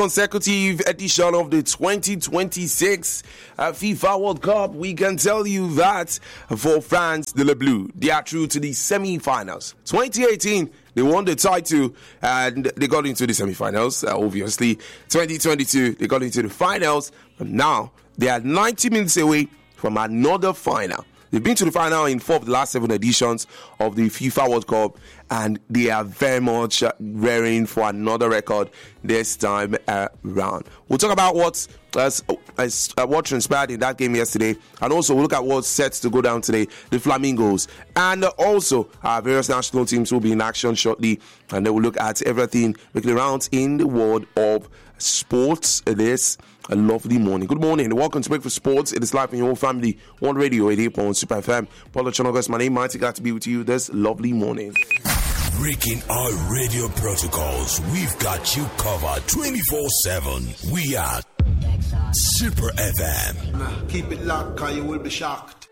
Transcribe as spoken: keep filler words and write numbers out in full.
consecutive edition of the twenty twenty-six uh, FIFA World Cup. We can tell you that for France, the Le Bleu, they are through to the semi-finals. twenty eighteen, they won the title and they got into the semi-finals, uh, obviously. twenty twenty-two, they got into the finals. And now, they are ninety minutes away from another final. They've been to the final in four of the last seven editions of the FIFA World Cup, and they are very much uh, raring for another record this time uh, around. We'll talk about what's, uh, uh, what transpired in that game yesterday, and also we'll look at what's set to go down today, the Flamingos. And uh, also, our various national teams will be in action shortly, and then we'll look at everything making the rounds in the world of sports. It is a lovely morning. Good morning. Welcome to Breakfast Sports. It is live in your whole family. One Radio, eighty-eight point one Super F M. Paulo Chonogas, my name. Mighty glad to be with you this lovely morning. Breaking our radio protocols, we've got you covered twenty-four seven. We are Super F M. Nah, keep it locked, cause you will be shocked.